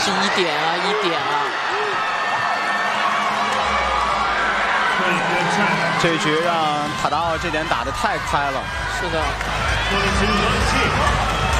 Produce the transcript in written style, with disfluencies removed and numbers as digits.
是1点啊，1点啊。 这局让塔达奥这点打得太开了。 是的。